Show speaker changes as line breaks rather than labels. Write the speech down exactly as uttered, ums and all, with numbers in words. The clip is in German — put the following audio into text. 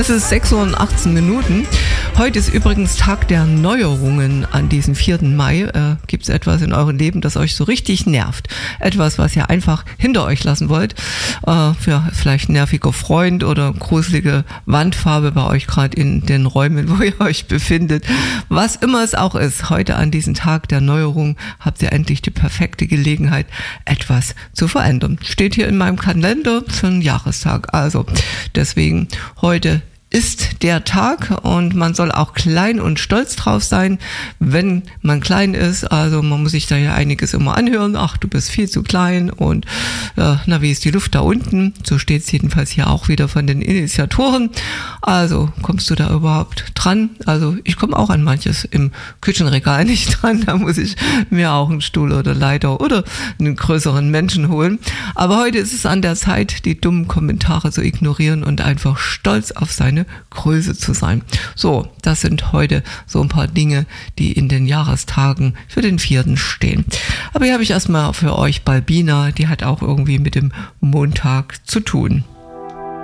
Es ist sechs Uhr und achtzehn Minuten. Heute ist übrigens Tag der Neuerungen an diesem vierten Mai. Äh, Gibt es etwas in eurem Leben, das euch so richtig nervt? Etwas, was ihr einfach hinter euch lassen wollt? Äh, für vielleicht ein nerviger Freund oder gruselige Wandfarbe bei euch gerade in den Räumen, wo ihr euch befindet. Was immer es auch ist, heute an diesem Tag der Neuerung habt ihr endlich die perfekte Gelegenheit, etwas zu verändern. Steht hier in meinem Kalender für einen Jahrestag. Also deswegen heute ist der Tag und man soll auch klein und stolz drauf sein, wenn man klein ist. Also man muss sich da ja einiges immer anhören. Ach, du bist viel zu klein und äh, na, wie ist die Luft da unten? So steht es jedenfalls hier auch wieder von den Initiatoren. Also kommst du da überhaupt dran? Also ich komme auch an manches im Küchenregal nicht dran. Da muss ich mir auch einen Stuhl oder Leiter oder einen größeren Menschen holen. Aber heute ist es an der Zeit, die dummen Kommentare zu ignorieren und einfach stolz auf seine Größe zu sein. So, das sind heute so ein paar Dinge, die in den Jahrestagen für den vierten stehen. Aber hier habe ich erstmal für euch Balbina, die hat auch irgendwie mit dem Montag zu tun.